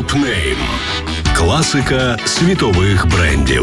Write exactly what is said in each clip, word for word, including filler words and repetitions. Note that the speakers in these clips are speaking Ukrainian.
Topname – класика світових брендів.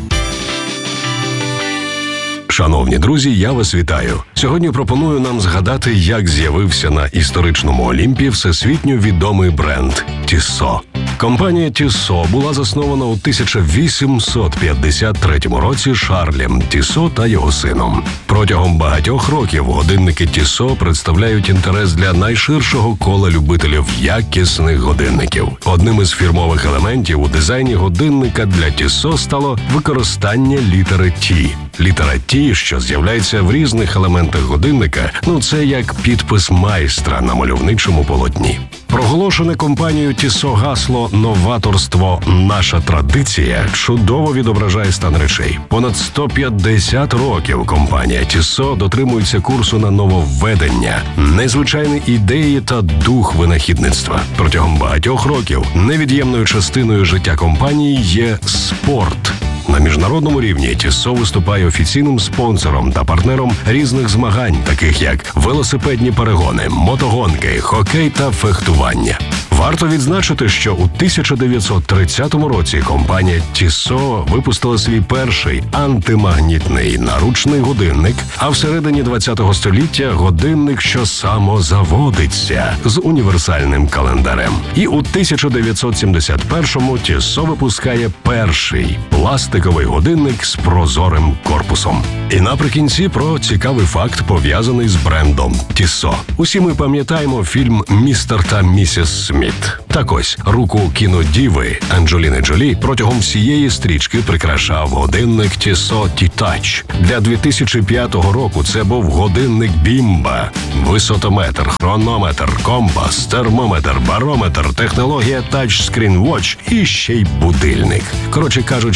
Шановні друзі, я вас вітаю. Сьогодні пропоную нам згадати, як з'явився на історичному Олімпі всесвітньо відомий бренд Tissot. Компанія Tissot була заснована у тисяча вісімсот п'ятдесят третьому році Шарлем Tissot та його сином. Протягом багатьох років годинники Tissot представляють інтерес для найширшого кола любителів якісних годинників. Одним із фірмових елементів у дизайні годинника для Tissot стало використання літери T. Літера T, що з'являється в різних елементах годинника, ну це як підпис майстра на мальовничому полотні. Проголошене компанією Tissot гасло «Новаторство – наша традиція» чудово відображає стан речей. Понад сто п'ятдесят років компанія Tissot дотримується курсу на нововведення, незвичайні ідеї та дух винахідництва. Протягом багатьох років невід'ємною частиною життя компанії є спорт. На міжнародному рівні Tissot виступає офіційним спонсором та партнером різних змагань, таких як велосипедні перегони, мотогонки, хокей та фехтування. Варто відзначити, що у тисяча дев'ятсот тридцятому році компанія Tissot випустила свій перший антимагнітний наручний годинник, а всередині ХХ століття годинник, що самозаводиться, з універсальним календарем. І у тисяча дев'ятсот сімдесят першому Tissot випускає перший пластиковий годинник з прозорим корпусом. І наприкінці про цікавий факт, пов'язаний з брендом Tissot. Усі ми пам'ятаємо фільм «Містер та місіс Сміт». Так ось, руку кінодіви Анджеліни Джолі протягом всієї стрічки прикрашав годинник Tissot T-Touch. Для дві тисячі п'ятого року це був годинник Бімба. Висотометр, хронометр, компас, термометр, барометр, технологія Touchscreen Watch і ще й будильник. Коротше кажучи,